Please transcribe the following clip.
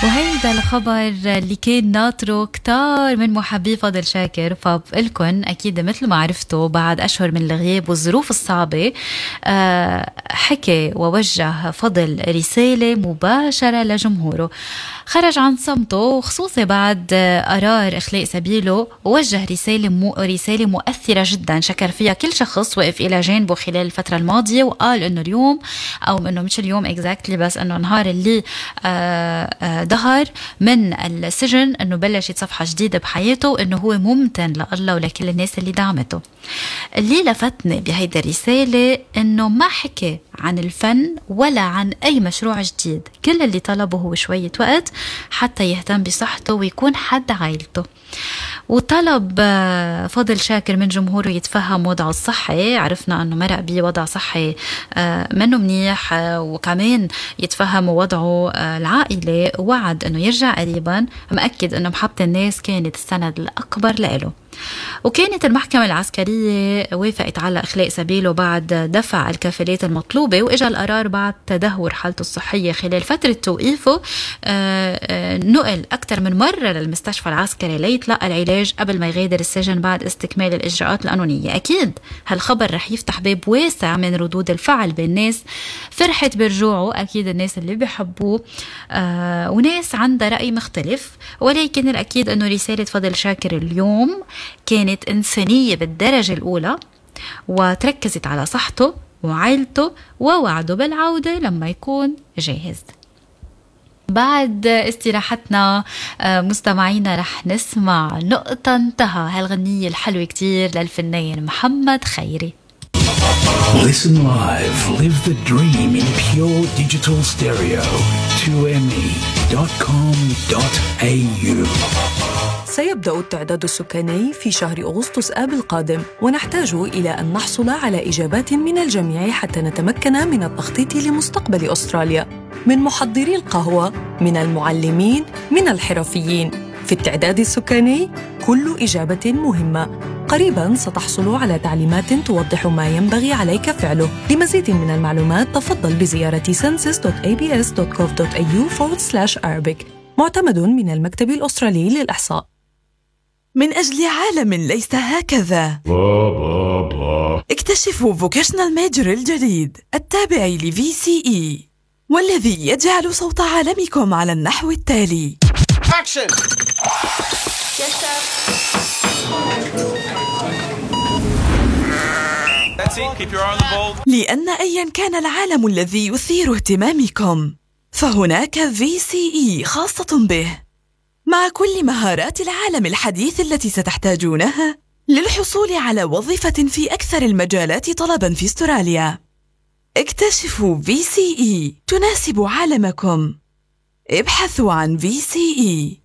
وهيدا الخبر اللي كان ناطره كتار من محبي فضل شاكر، فبقلكن أكيد مثل ما عرفتوا بعد أشهر من الغياب والظروف الصعبة حكي ووجه فضل رسالة مباشرة لجمهوره، خرج عن صمته خصوصي بعد قرار إخلاء سبيله، ووجه رسالة مؤثرة جدا شكر فيها كل شخص وقف إلى جانبه خلال الفترة الماضية، وقال إنه اليوم أو إنه مش اليوم exactly بس إنه نهار اللي ظهر من السجن إنه بلشت صفحة جديدة بحياته، وإنه هو ممتن لله ولكل الناس اللي دعمته. اللي لفتني بهيدا الرسالة إنه ما حكي عن الفن ولا عن أي مشروع جديد، كل اللي طلبه هو شوية وقت حتى يهتم بصحته ويكون حد عائلته. وطلب فضل شاكر من جمهوره يتفهم وضعه الصحي، عرفنا أنه مرق بوضع صحي منه منيح، وكمان يتفهم وضعه العائلي، ووعد أنه يرجع قريبا، مأكد أنه محبة الناس كانت السند الأكبر له. وكانت المحكمة العسكرية وافقت على إخلاء سبيله بعد دفع الكفالات المطلوبة، وإجا القرار بعد تدهور حالته الصحية خلال فترة توقيفه. نقل أكثر من مرة للمستشفى العسكري ليتلقى العلاج قبل ما يغادر السجن بعد استكمال الإجراءات القانونية. أكيد هالخبر رح يفتح باب واسع من ردود الفعل بين الناس فرحت برجوعه، أكيد الناس اللي بيحبوه وناس عندها رأي مختلف، ولكن الأكيد أنه رسالة فضل شاكر اليوم كانت إنسانية بالدرجة الأولى، وتركزت على صحته وعائلته ووعده بالعودة لما يكون جاهز. بعد استراحتنا مستمعينا رح نسمع نقطة انتهى، هالغنية الحلوة كتير للفنان محمد خيري. Listen live, live the dream in pure digital stereo. 2me.com.au. سيبدأ التعداد السكاني في شهر أغسطس آب القادم، ونحتاج إلى أن نحصل على إجابات من الجميع حتى نتمكن من التخطيط لمستقبل أستراليا، من محضري القهوة، من المعلمين، من الحرفيين. في التعداد السكاني كل إجابة مهمة. قريباً ستحصل على تعليمات توضح ما ينبغي عليك فعله. لمزيد من المعلومات تفضل بزيارة census.abs.gov.au/Arabic، معتمد من المكتب الأسترالي للإحصاء. من أجل عالم ليس هكذا، اكتشفوا فوكيشنال ميجر الجديد التابع لVCE، والذي يجعل صوت عالمكم على النحو التالي. Action. That's it. Keep your eye on the ball. لأن أيا كان العالم الذي يثير اهتمامكم فهناك VCE خاصة به، مع كل مهارات العالم الحديث التي ستحتاجونها للحصول على وظيفة في أكثر المجالات طلباً في أستراليا. اكتشفوا VCE تناسب عالمكم. ابحثوا عن VCE.